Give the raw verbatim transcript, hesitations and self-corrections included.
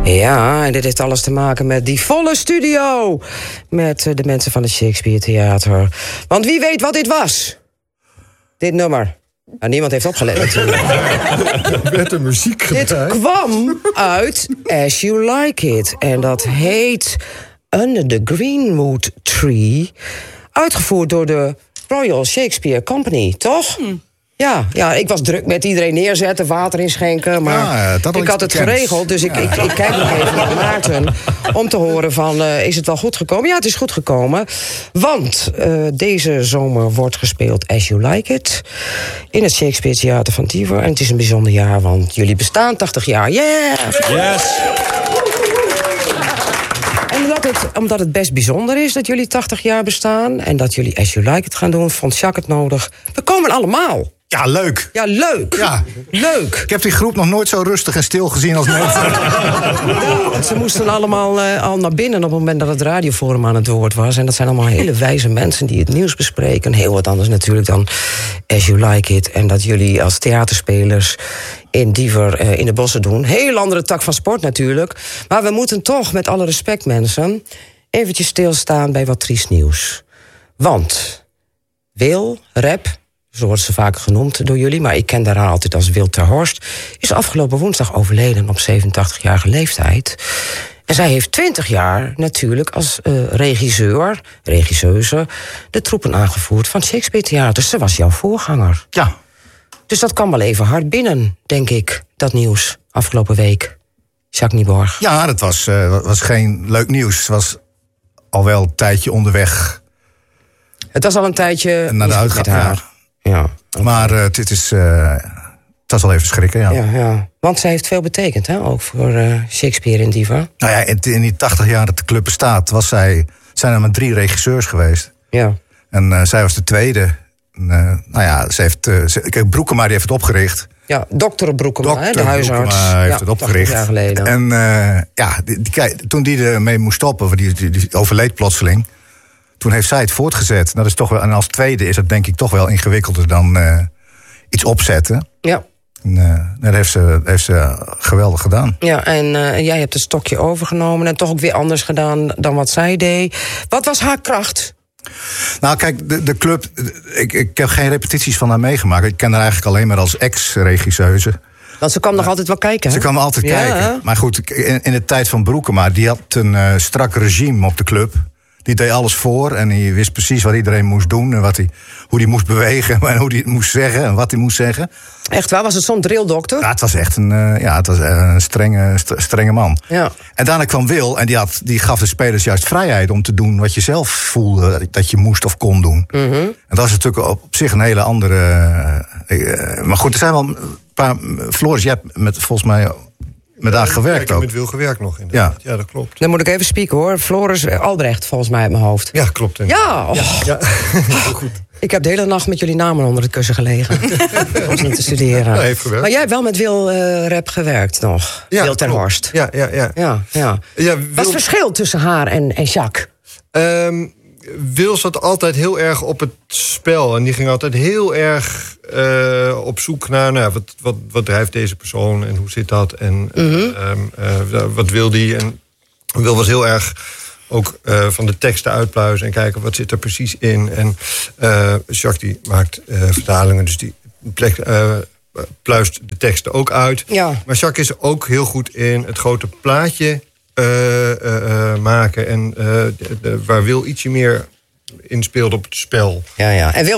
Ja, en dit heeft alles te maken met die volle studio. Met uh, de mensen van het Shakespeare Theater. Want wie weet wat dit was? Dit nummer. Nou, niemand heeft opgelet natuurlijk. Er werd de muziek gedraaid. Dit kwam uit As You Like It. En dat heet Under the Greenwood Tree. Uitgevoerd door de Royal Shakespeare Company, toch? Hm. Ja, ja, ik was druk met iedereen neerzetten, water inschenken. Maar ja, ik had het bekend. geregeld, dus ik, ja. ik, ik kijk nog even naar Maarten om te horen van, uh, is het wel goed gekomen? Ja, het is goed gekomen. Want uh, deze zomer wordt gespeeld As You Like It in het Shakespeare Theater van Tiver. En het is een bijzonder jaar, want jullie bestaan tachtig jaar. Yeah! Yes! En omdat het, omdat het best bijzonder is dat jullie tachtig jaar bestaan en dat jullie As You Like It gaan doen, vond Jacques het nodig. We komen allemaal. Ja, leuk. Ja, leuk. Ja. Leuk. Ik heb die groep nog nooit zo rustig en stil gezien als net. Ja, ze moesten allemaal uh, al naar binnen op het moment dat het radioforum aan het woord was. En dat zijn allemaal hele wijze mensen die het nieuws bespreken. Heel wat anders natuurlijk dan As You Like It. En dat jullie als theaterspelers in Diever uh, in de bossen doen. Heel andere tak van sport natuurlijk. Maar we moeten toch, met alle respect mensen, eventjes stilstaan bij wat triest nieuws. Want Wil, Rep, zo wordt ze vaak genoemd door jullie, maar ik ken haar altijd als Wil ter Horst, is afgelopen woensdag overleden op zevenentachtigjarige leeftijd. En zij heeft twintig jaar natuurlijk als uh, regisseur, regisseuse, de troepen aangevoerd van Shakespeare Theater. Ze was jouw voorganger. Ja. Dus dat kwam wel even hard binnen, denk ik, dat nieuws afgelopen week. Jacques Nieborg. Ja, dat was, uh, was geen leuk nieuws. Het was al wel een tijdje onderweg. Het was al een tijdje naar de uitgang met haar. Ja. Okay. Maar uh, dit is, uh, het was al even schrikken, ja. Ja, ja. Want zij heeft veel betekend, hè, ook voor uh, Shakespeare in Diever. Nou ja, in, in die tachtig jaar dat de club bestaat, was zij, zijn er maar drie regisseurs geweest. Ja. En uh, zij was de tweede. En, uh, nou ja, ze heeft, uh, ze, kijk, Broekema die heeft het opgericht. Ja, dokter Broekema, dokter hè, de huisarts. Broekema heeft ja, het opgericht. jaar geleden. En uh, ja, die, die, toen die ermee moest stoppen, die, die, die overleed plotseling. Toen heeft zij het voortgezet. Dat is toch wel, en als tweede is het denk ik toch wel ingewikkelder dan uh, iets opzetten. Ja. En, uh, dat heeft ze, heeft ze geweldig gedaan. Ja, en uh, jij hebt het stokje overgenomen en toch ook weer anders gedaan dan wat zij deed. Wat was haar kracht? Nou, kijk, de, de club, ik, ik heb geen repetities van haar meegemaakt. Ik ken haar eigenlijk alleen maar als ex-regisseuse. Want ze kwam nog altijd wel kijken, hè? Ze kwam altijd ja, kijken. Hè? Maar goed, in, in de tijd van Broekema, die had een uh, strak regime op de club. Die deed alles voor en die wist precies wat iedereen moest doen. En wat hij, hoe hij moest bewegen en hoe hij het moest zeggen en wat hij moest zeggen. Echt waar? Was het zo'n drilldokter? Ja, het was echt een, uh, ja, het was een strenge, st- strenge man. Ja. En daarna kwam Wil en die, had, die gaf de spelers juist vrijheid om te doen wat je zelf voelde dat je moest of kon doen. Mm-hmm. En dat is natuurlijk op, op zich een hele andere... Uh, uh, maar goed, er zijn wel een paar... Floris, jij hebt met, volgens mij... Met haar gewerkt ja, ook. Ik heb met Wil gewerkt nog, inderdaad. Ja. ja, dat klopt. Dan moet ik even spieken, hoor. Floris Albrecht, volgens mij uit mijn hoofd. Ja, klopt. Ja, oh. ja, ja. Heel goed. Ik heb de hele nacht met jullie namen onder het kussen gelegen. Om niet te studeren. Ja, heeft gewerkt. Maar jij hebt wel met Wil uh, Rep gewerkt nog. Ja, Wil ten Horst. Ja, ja, ja. ja, ja. ja Wil... Wat is het verschil tussen haar en, en Jacques? Um, Wil zat altijd heel erg op het spel. En die ging altijd heel erg uh, op zoek naar... Nou, wat, wat, wat drijft deze persoon en hoe zit dat? En mm-hmm. um, uh, wat wil die? En Wil was heel erg ook uh, van de teksten uitpluizen... en kijken wat zit er precies in. En uh, Jacques die maakt uh, vertalingen, dus die plek, uh, pluist de teksten ook uit. Ja. Maar Jacques is ook heel goed in het grote plaatje... Uh, uh, uh, maken en uh, de, de, waar Wil ietsje meer in speelt op het spel. Ja, ja. En Wil